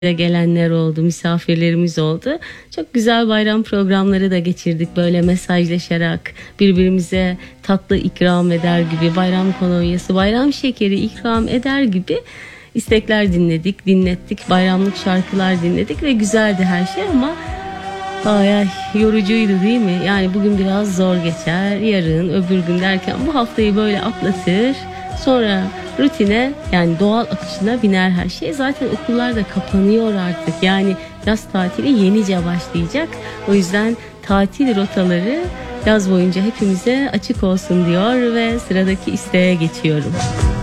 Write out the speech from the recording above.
gelenler oldu, misafirlerimiz oldu. Çok güzel bayram programları da geçirdik. Böyle mesajlaşarak birbirimize tatlı ikram eder gibi, bayram kolonyası, bayram şekeri ikram eder gibi istekler dinlettik. Bayramlık şarkılar dinledik ve güzeldi her şey ama ay yorucuydu değil mi? Yani bugün biraz zor geçer, yarın, öbür gün derken bu haftayı böyle atlatır. Sonra rutine, yani doğal akışına biner her şey. Zaten okullar da kapanıyor artık. Yani yaz tatili yenice başlayacak. O yüzden tatil rotaları yaz boyunca hepimize açık olsun diyor ve sıradaki isteğe geçiyorum.